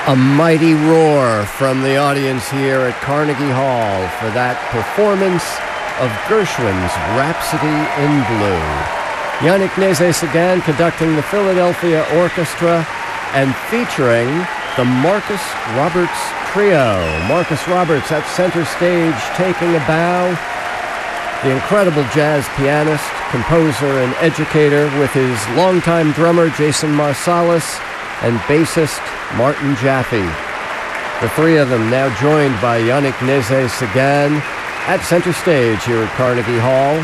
A mighty roar from the audience here at Carnegie Hall for that performance of Gershwin's Rhapsody in Blue. Yannick Nézet-Séguin conducting the Philadelphia Orchestra and featuring the Marcus Roberts Trio. Marcus Roberts at center stage taking a bow. The incredible jazz pianist, composer, and educator with his longtime drummer Jason Marsalis and bassist Martin Jaffe. The three of them now joined by Yannick Nézet-Séguin at center stage here at Carnegie Hall.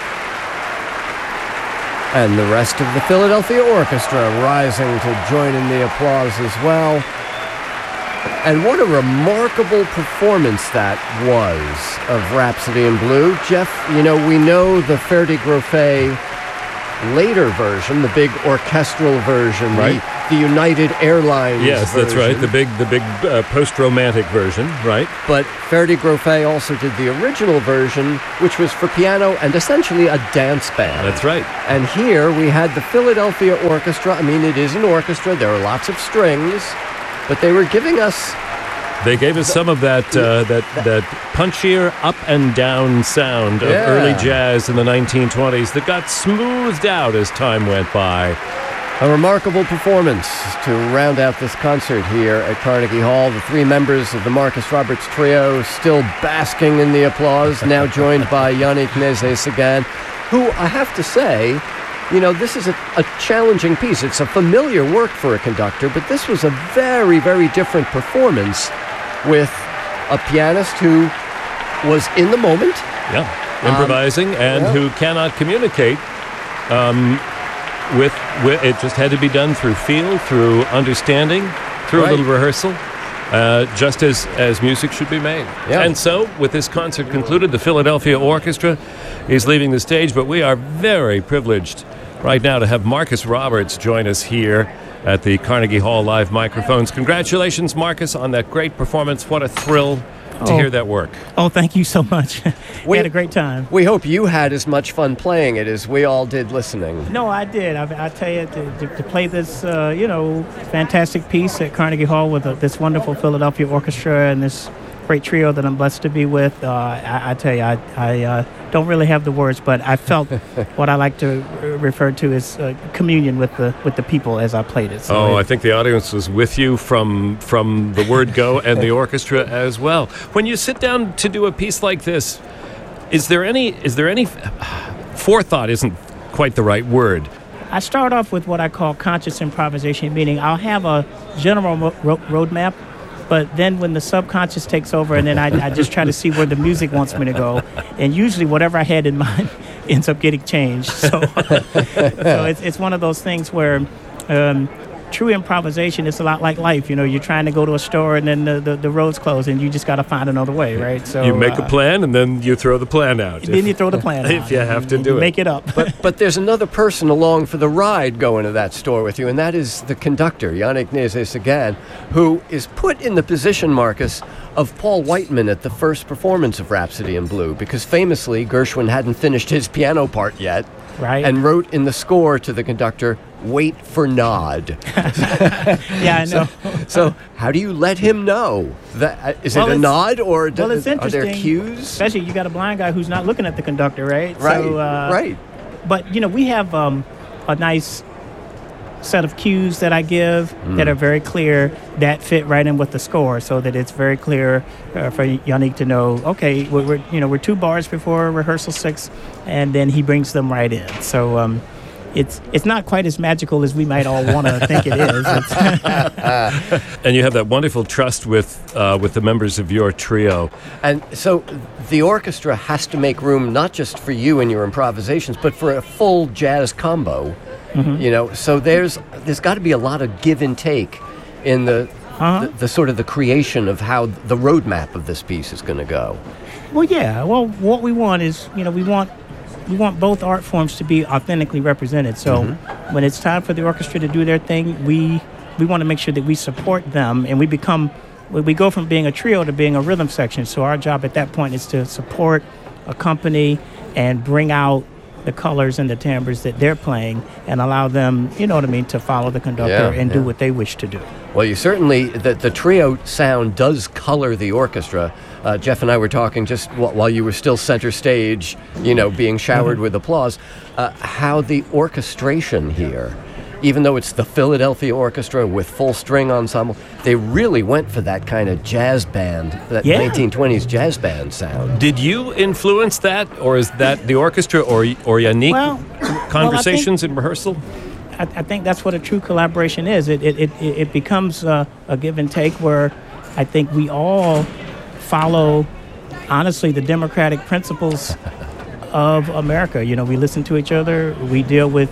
And the rest of the Philadelphia Orchestra rising to join in the applause as well. And what a remarkable performance that was of Rhapsody in Blue. Jeff, you know, we know the Ferdi-Grofé later version, the big orchestral version, right? The United Airlines yes, version. That's right, the big post-romantic version, right? But Ferdi-Grofé also did the original version, which was for piano and essentially a dance band. That's right. And here we had the Philadelphia Orchestra. I mean, it is an orchestra. There are lots of strings, but they were giving us... They gave us some of that punchier up and down sound of early jazz in the 1920s that got smoothed out as time went by. A remarkable performance to round out this concert here at Carnegie Hall. The three members of the Marcus Roberts Trio still basking in the applause, now joined by Yannick Nézet-Séguin, who I have to say, you know, this is a challenging piece. It's a familiar work for a conductor, but this was a very, very different performance with a pianist who was in the moment. Improvising and who cannot communicate. With it just had to be done through feel, through understanding, through a little rehearsal, just as music should be made. And so, with this concert concluded, the Philadelphia Orchestra is leaving the stage, but we are very privileged right now to have Marcus Roberts join us here at the Carnegie Hall live microphones. Congratulations, Marcus, on that great performance. What a thrill to hear that work. Oh, thank you so much. We had a great time. We hope you had as much fun playing it as we all did listening. No, I did. I tell you, to play this, fantastic piece at Carnegie Hall with this wonderful Philadelphia Orchestra and this great trio that I'm blessed to be with, I tell you, I don't really have the words, but I felt what I like to refer to as communion with the people as I played it. So I think the audience was with you from the word go and the orchestra as well. When you sit down to do a piece like this, is there any forethought? Isn't quite the right word. I start off with what I call conscious improvisation, meaning I'll have a general roadmap. But then when the subconscious takes over, and then I just try to see where the music wants me to go. And usually whatever I had in mind ends up getting changed. So it's one of those things where true improvisation is a lot like life. You know, you're trying to go to a store and then the road's closed and you just got to find another way, right? So you make a plan and then you throw the plan out. Then you throw the plan out. If you have to do it. Make it up. But there's another person along for the ride going to that store with you, and that is the conductor, Yannick Nézet-Séguin, who is put in the position, Marcus, of Paul Whiteman at the first performance of Rhapsody in Blue, because famously Gershwin hadn't finished his piano part yet. Right. And wrote in the score to the conductor, "Wait for nod." Yeah, I know. So how do you let him know? Is it a nod, or it's interesting, are there cues? Especially you got a blind guy who's not looking at the conductor, right? Right, So, right. But, you know, we have a nice set of cues that I give that are very clear, that fit right in with the score, so that it's very clear for Yannick to know, okay, we're 2 bars before rehearsal 6, and then he brings them right in. So it's not quite as magical as we might all want to think it is. And you have that wonderful trust with the members of your trio. And so the orchestra has to make room not just for you and your improvisations, but for a full jazz combo. Mm-hmm. You know, so there's got to be a lot of give and take in the sort of the creation of how the roadmap of this piece is going to go. Well, yeah. Well, what we want is, we want both art forms to be authentically represented. So when it's time for the orchestra to do their thing, we want to make sure that we support them, and we go from being a trio to being a rhythm section. So our job at that point is to support, accompany, and bring out the colors and the timbres that they're playing and allow them, you know what I mean, to follow the conductor and do what they wish to do. Well, you certainly, the trio sound does color the orchestra. Jeff and I were talking just while you were still center stage, being showered with applause, how the orchestration here, even though it's the Philadelphia Orchestra with full string ensemble, they really went for that kind of jazz band, that 1920s jazz band sound. Did you influence that, or is that the orchestra or Yannick conversations in rehearsal? I think that's what a true collaboration is. It becomes a give and take where I think we all follow, honestly, the democratic principles of America. We listen to each other. We deal with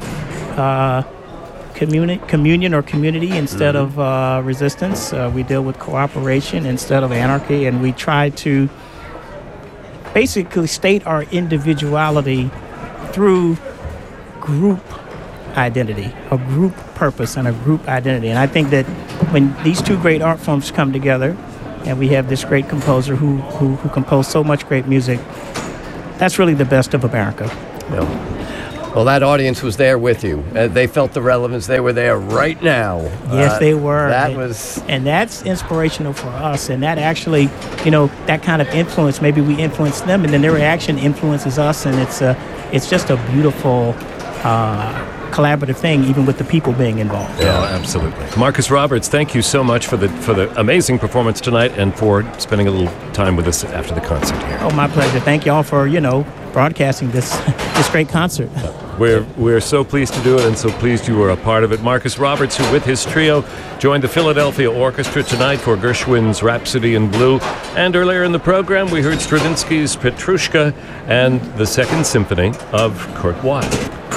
communion or community instead of resistance. We deal with cooperation instead of anarchy, and we try to basically state our individuality through group identity, a group purpose and a group identity. And I think that when these two great art forms come together and we have this great composer who composed so much great music, that's really the best of America. Well, that audience was there with you. They felt the relevance. They were there right now. Yes, they were. And that's inspirational for us. And that actually, that kind of influence, maybe we influence them, and then their reaction influences us. And it's just a beautiful collaborative thing, even with the people being involved. Yeah, absolutely. Marcus Roberts, thank you so much for the amazing performance tonight and for spending a little time with us after the concert here. Oh, my pleasure. Thank you all for, broadcasting this great concert. We're so pleased to do it, and so pleased you were a part of it. Marcus Roberts, who with his trio joined the Philadelphia Orchestra tonight for Gershwin's Rhapsody in Blue. And earlier in the program, we heard Stravinsky's Petrushka and the Second Symphony of Kurt Weill.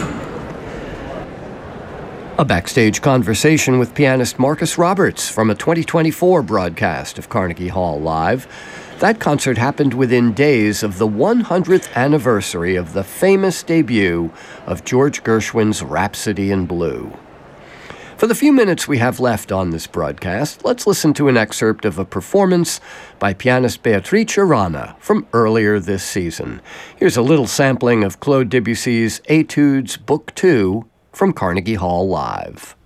A backstage conversation with pianist Marcus Roberts from a 2024 broadcast of Carnegie Hall Live. That concert happened within days of the 100th anniversary of the famous debut of George Gershwin's Rhapsody in Blue. For the few minutes we have left on this broadcast, let's listen to an excerpt of a performance by pianist Beatrice Arana from earlier this season. Here's a little sampling of Claude Debussy's Etudes Book 2 from Carnegie Hall Live.